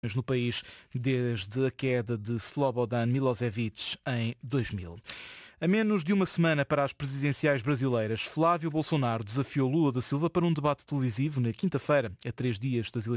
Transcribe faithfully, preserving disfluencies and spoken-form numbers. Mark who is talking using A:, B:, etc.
A: no país desde a queda de Slobodan Milosevic em dois mil. A menos de uma semana para as presidenciais brasileiras, Flávio Bolsonaro desafiou Lula da Silva para um debate televisivo na quinta-feira, a três dias das eleições